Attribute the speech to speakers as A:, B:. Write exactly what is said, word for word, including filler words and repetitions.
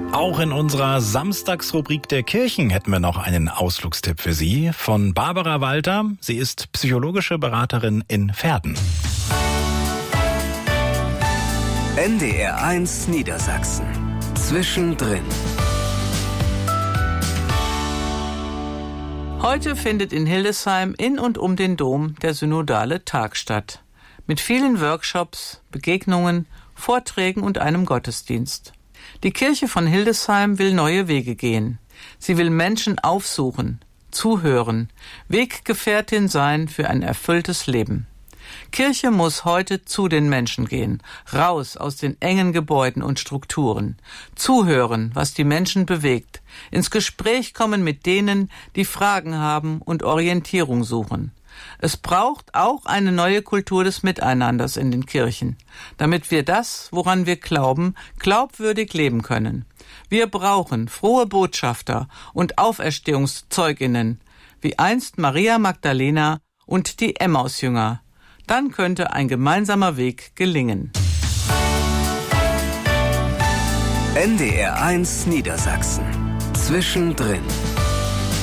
A: Auch in unserer Samstagsrubrik der Kirchen hätten wir noch einen Ausflugstipp für Sie von Barbara Walter. Sie ist psychologische Beraterin in Verden.
B: N D R eins Niedersachsen. Zwischendrin.
C: Heute findet in Hildesheim in und um den Dom der synodale Tag statt. Mit vielen Workshops, Begegnungen, Vorträgen und einem Gottesdienst. Die Kirche von Hildesheim will neue Wege gehen. Sie will Menschen aufsuchen, zuhören, Weggefährtin sein für ein erfülltes Leben. Kirche muss heute zu den Menschen gehen, raus aus den engen Gebäuden und Strukturen, zuhören, was die Menschen bewegt, ins Gespräch kommen mit denen, die Fragen haben und Orientierung suchen. Es braucht auch eine neue Kultur des Miteinanders in den Kirchen, damit wir das, woran wir glauben, glaubwürdig leben können. Wir brauchen frohe Botschafter und Auferstehungszeuginnen, wie einst Maria Magdalena und die Emmausjünger. Dann könnte ein gemeinsamer Weg gelingen.
B: N D R eins Niedersachsen. Zwischendrin.